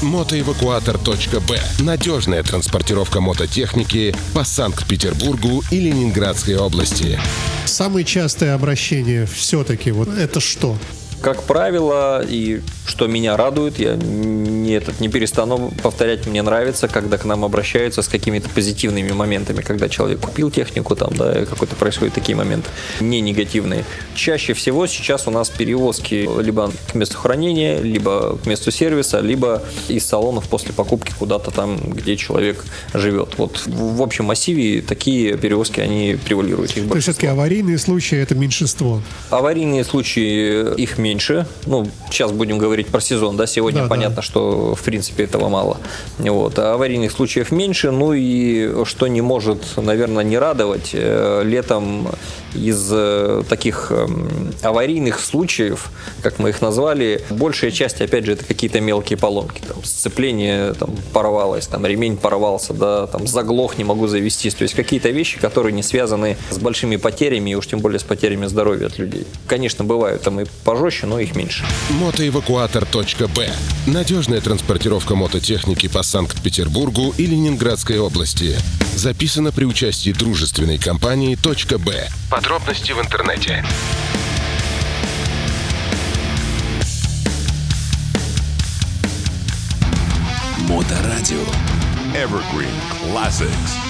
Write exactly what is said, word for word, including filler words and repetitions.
мотоэвакуатор точка бэ. Надежная транспортировка мототехники по Санкт-Петербургу и Ленинградской области. Самые частые обращения все-таки вот это что? Как правило, и что меня радует, я не, этот, не перестану повторять, мне нравится, когда к нам обращаются с какими-то позитивными моментами, когда человек купил технику, там, да, какой-то происходят такие моменты, не негативные. Чаще всего сейчас у нас перевозки либо к месту хранения, либо к месту сервиса, либо из салонов после покупки куда-то там, где человек живет. Вот в общем массиве такие перевозки, они превалируют. То есть все-таки аварийные случаи — это меньшинство? Аварийные случаи, их меньше. Ну, сейчас будем говорить про сезон, да, сегодня да, понятно, да. что в принципе этого мало. Вот. А аварийных случаев меньше, ну и что не может, наверное, не радовать, летом из таких аварийных случаев, как мы их назвали, большая часть, опять же, это какие-то мелкие поломки. Там, сцепление там, порвалось, там, ремень порвался, да, там, заглох, не могу завестись. То есть какие-то вещи, которые не связаны с большими потерями, и уж тем более с потерями здоровья от людей. Конечно, бывают там и пожестче, но их меньше. мотоэвакуатор точка бэ. Надежная транспортировка мототехники по Санкт-Петербургу и Ленинградской области. Записано при участии дружественной компании «Точка Б». Подробности в интернете. Моторадио. Evergreen Classics.